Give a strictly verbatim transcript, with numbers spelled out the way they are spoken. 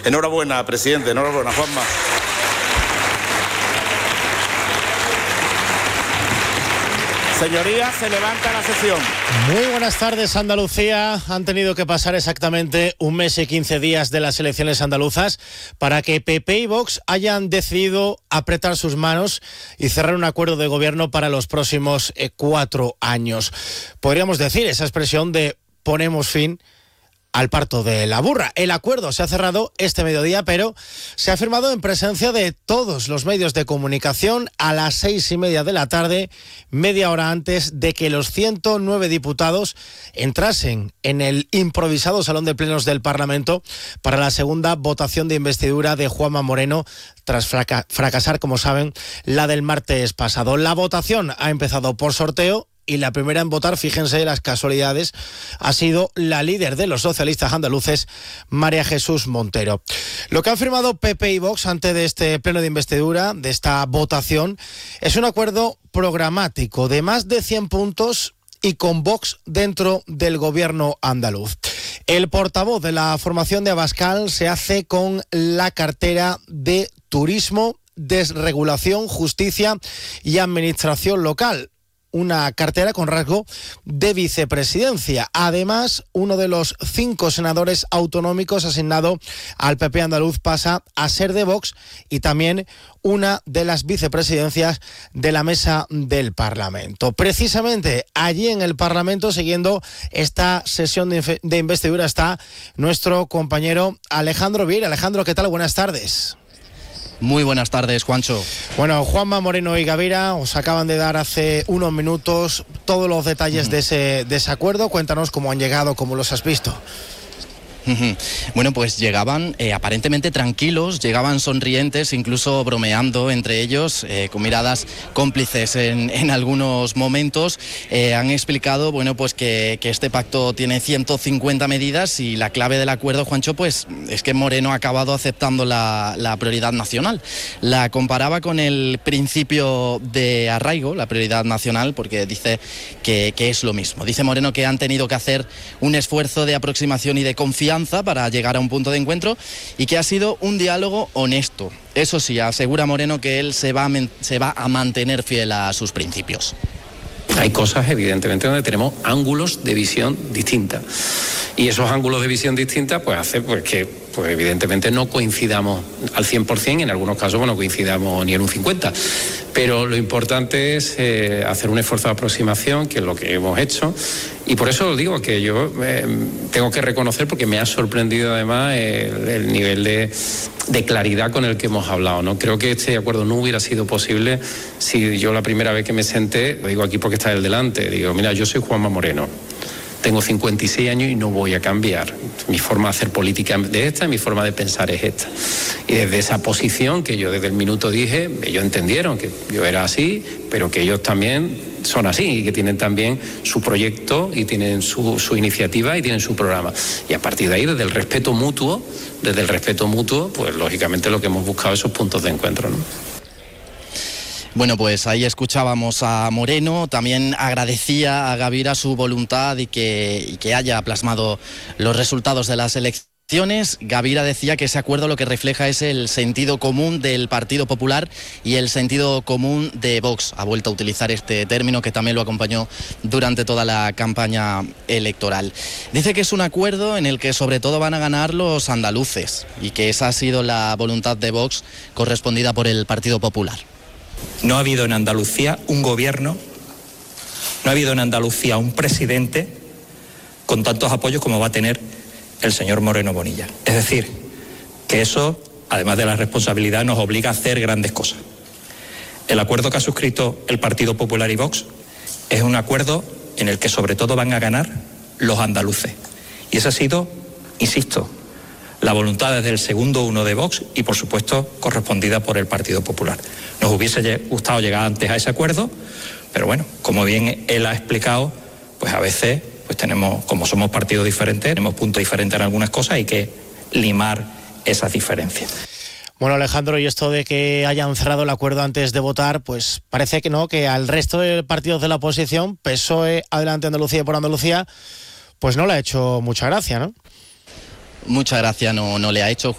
Enhorabuena, presidente, enhorabuena, Juanma. Señorías, se levanta la sesión. Muy buenas tardes, Andalucía. Han tenido que pasar exactamente un mes y quince días de las elecciones andaluzas para que P P y Vox hayan decidido apretar sus manos y cerrar un acuerdo de gobierno para los próximos eh, cuatro años. Podríamos decir esa expresión de ponemos fin al parto de la burra. El acuerdo se ha cerrado este mediodía, pero se ha firmado en presencia de todos los medios de comunicación a las seis y media de la tarde, media hora antes de que los ciento nueve diputados entrasen en el improvisado Salón de Plenos del Parlamento para la segunda votación de investidura de Juanma Moreno, tras fraca- fracasar, como saben, la del martes pasado. La votación ha empezado por sorteo, y la primera en votar, fíjense las casualidades, ha sido la líder de los socialistas andaluces, María Jesús Montero. Lo que han firmado P P y Vox antes de este pleno de investidura, de esta votación, es un acuerdo programático de más de cien puntos y con Vox dentro del gobierno andaluz. El portavoz de la formación de Abascal se hace con la cartera de Turismo, Desregulación, Justicia y Administración Local. Una cartera con rasgo de vicepresidencia. Además, uno de los cinco senadores autonómicos asignado al P P andaluz pasa a ser de Vox y también una de las vicepresidencias de la mesa del Parlamento. Precisamente allí en el Parlamento, siguiendo esta sesión de, de investidura, está nuestro compañero Alejandro Vieira. Alejandro, ¿qué tal? Buenas tardes. Muy buenas tardes, Juancho. Bueno, Juanma Moreno y Gavira os acaban de dar hace unos minutos todos los detalles uh-huh. de ese, de ese acuerdo. Cuéntanos cómo han llegado, cómo los has visto. Bueno, pues llegaban eh, aparentemente tranquilos, llegaban sonrientes, incluso bromeando entre ellos, eh, con miradas cómplices en, en algunos momentos. Eh, han explicado, bueno, pues que, que este pacto tiene ciento cincuenta medidas y la clave del acuerdo, Juancho, pues es que Moreno ha acabado aceptando la, la prioridad nacional. La comparaba con el principio de arraigo, la prioridad nacional, porque dice que, que es lo mismo. Dice Moreno que han tenido que hacer un esfuerzo de aproximación y de confianza para llegar a un punto de encuentro y que ha sido un diálogo honesto. Eso sí, asegura Moreno que él se va a, se va a mantener fiel a sus principios. Hay cosas, evidentemente, donde tenemos ángulos de visión distintas. Y esos ángulos de visión distintas, pues, hace pues, que, pues, evidentemente, no coincidamos al cien por ciento, en algunos casos, bueno, coincidamos ni en un cincuenta por ciento. Pero lo importante es eh, hacer un esfuerzo de aproximación, que es lo que hemos hecho. Y por eso digo que yo eh, tengo que reconocer, porque me ha sorprendido además el, el nivel de, de claridad con el que hemos hablado, ¿no? Creo que este acuerdo no hubiera sido posible si yo la primera vez que me senté, lo digo aquí porque está él delante, digo, mira, yo soy Juanma Moreno. Tengo cincuenta y seis años y no voy a cambiar. Mi forma de hacer política es esta y mi forma de pensar es esta. Y desde esa posición que yo desde el minuto dije, ellos entendieron que yo era así, pero que ellos también son así y que tienen también su proyecto y tienen su, su iniciativa y tienen su programa. Y a partir de ahí, desde el respeto mutuo, desde el respeto mutuo, pues lógicamente lo que hemos buscado es esos puntos de encuentro, ¿no? Bueno, pues ahí escuchábamos a Moreno, también agradecía a Gavira su voluntad y que, y que haya plasmado los resultados de las elecciones. Gavira decía que ese acuerdo lo que refleja es el sentido común del Partido Popular y el sentido común de Vox. Ha vuelto a utilizar este término que también lo acompañó durante toda la campaña electoral. Dice que es un acuerdo en el que sobre todo van a ganar los andaluces y que esa ha sido la voluntad de Vox correspondida por el Partido Popular. No ha habido en Andalucía un gobierno, no ha habido en Andalucía un presidente con tantos apoyos como va a tener el señor Moreno Bonilla. Es decir, que eso, además de la responsabilidad, nos obliga a hacer grandes cosas. El acuerdo que ha suscrito el Partido Popular y Vox es un acuerdo en el que sobre todo van a ganar los andaluces. Y esa ha sido, insisto, la voluntad desde el segundo uno de Vox y, por supuesto, correspondida por el Partido Popular. Nos hubiese gustado llegar antes a ese acuerdo, pero bueno, como bien él ha explicado, pues a veces pues tenemos, como somos partidos diferentes, tenemos puntos diferentes en algunas cosas, hay que limar esas diferencias. Bueno, Alejandro, y esto de que hayan cerrado el acuerdo antes de votar, pues parece que no, que al resto de partidos de la oposición, P S O E, Adelante Andalucía y Por Andalucía, pues no le ha hecho mucha gracia, ¿no? Mucha gracia no, no le ha hecho.